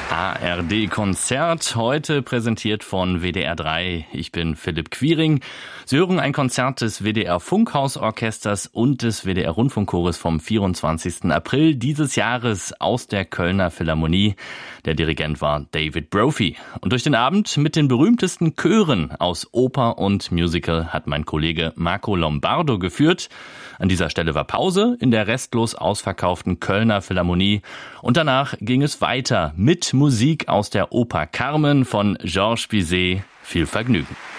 ARD-Konzert, heute präsentiert von WDR 3. Ich bin Philipp Quiring. Sie hören ein Konzert des WDR-Funkhausorchesters und des WDR-Rundfunkchores vom 24. April dieses Jahres aus der Kölner Philharmonie. Der Dirigent war David Brophy. Und durch den Abend mit den berühmtesten Chören aus Oper und Musical hat mein Kollege Marco Lombardo geführt. An dieser Stelle war Pause in der restlos ausverkauften Kölner Philharmonie. Und danach ging es weiter mit Musik aus der Oper Carmen von Georges Bizet. Viel Vergnügen.